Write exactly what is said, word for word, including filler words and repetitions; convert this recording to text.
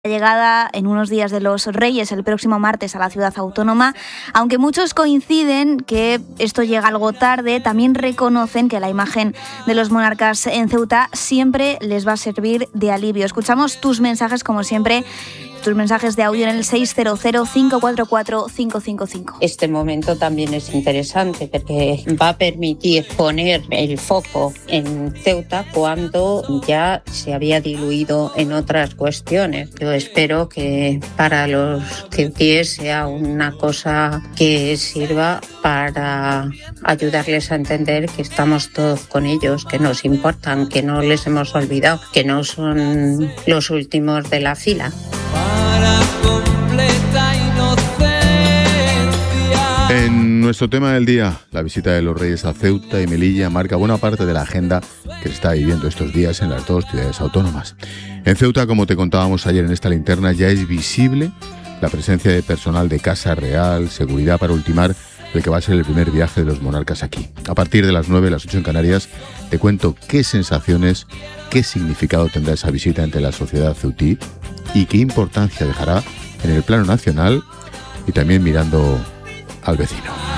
llegada en unos días de los Reyes el próximo martes a la ciudad autónoma. Aunque muchos coinciden que esto llega algo tarde, también reconocen que la imagen de los monarcas en Ceuta siempre les va a servir de alivio. Escuchamos tus mensajes, como siempre, tus mensajes de audio en el seis cero cero, cinco cuatro cuatro, cinco cinco cinco. Este momento también es interesante porque va a permitir poner el foco en Ceuta cuando ya se había diluido en otras cuestiones. Yo espero que para los ceutíes sea una cosa que sirva para ayudarles a entender que estamos todos con ellos, que nos importan, que no les hemos olvidado, que no son los últimos de la fila. Para completa inocencia. En nuestro tema del día, la visita de los Reyes a Ceuta y Melilla marca buena parte de la agenda que se está viviendo estos días en las dos ciudades autónomas. En Ceuta, como te contábamos ayer en esta linterna, ya es visible la presencia de personal de Casa Real, seguridad para ultimar el que va a ser el primer viaje de los monarcas aquí. A partir de las nueve, las ocho en Canarias, te cuento qué sensaciones, qué significado tendrá esa visita entre la sociedad ceutí y qué importancia dejará en el plano nacional y también mirando al vecino.